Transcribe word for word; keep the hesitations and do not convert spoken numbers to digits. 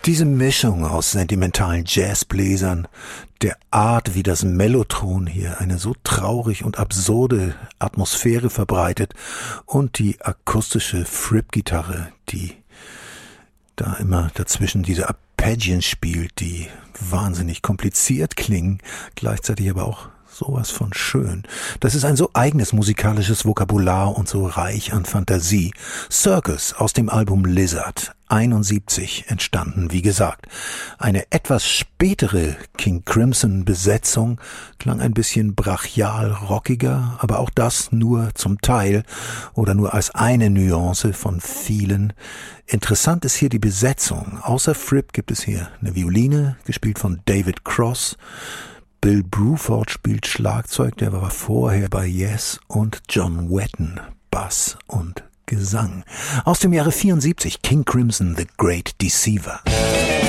Diese Mischung aus sentimentalen Jazzbläsern, der Art, wie das Mellotron hier eine so traurig und absurde Atmosphäre verbreitet und die akustische Fripp-Gitarre, die da immer dazwischen diese Arpeggien spielt, die wahnsinnig kompliziert klingen, gleichzeitig aber auch sowas von schön. Das ist ein so eigenes musikalisches Vokabular und so reich an Fantasie. Circus aus dem Album Lizard, einundsiebzig entstanden, wie gesagt. Eine etwas spätere King Crimson Besetzung klang ein bisschen brachial rockiger, aber auch das nur zum Teil oder nur als eine Nuance von vielen. Interessant ist hier die Besetzung. Außer Fripp gibt es hier eine Violine, gespielt von David Cross. Bill Bruford spielt Schlagzeug, der war vorher bei Yes, und John Wetton Bass und Gesang. Aus dem Jahre vierundsiebzig, King Crimson, The Great Deceiver.